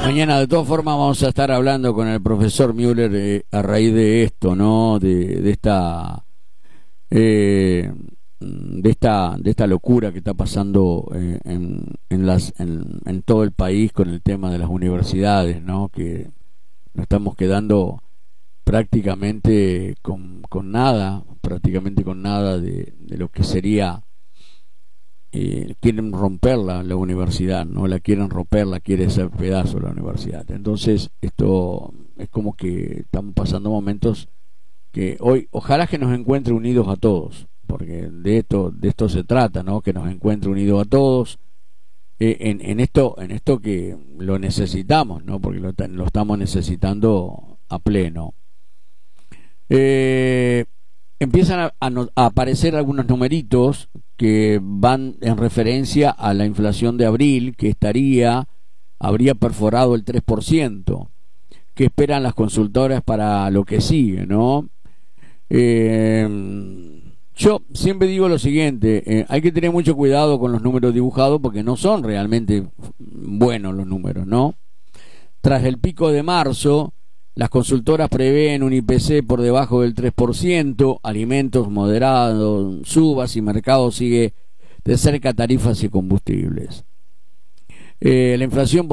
Mañana de todas formas vamos a estar hablando con el profesor Müller a raíz de esto, ¿no? De esta locura que está pasando en todo el país con el tema de las universidades, ¿no? Que nos estamos quedando prácticamente con nada de lo que sería. Quieren romper la universidad, no la quieren romper, la quiere hacer pedazo la universidad. Entonces esto es como que están pasando momentos que hoy ojalá que nos encuentre unidos a todos, porque de esto se trata, ¿no? Que nos encuentre unidos a todos en esto que lo necesitamos, ¿no? Porque lo estamos necesitando a pleno. Empiezan a aparecer algunos numeritos que van en referencia a la inflación de abril, que habría perforado el 3%, que esperan las consultoras para lo que sigue, ¿no? Yo siempre digo lo siguiente, hay que tener mucho cuidado con los números dibujados porque no son realmente buenos los números, ¿no? Tras el pico de marzo, las consultoras prevén un IPC por debajo del 3%, alimentos moderados, subas y mercado sigue de cerca tarifas y combustibles. La inflación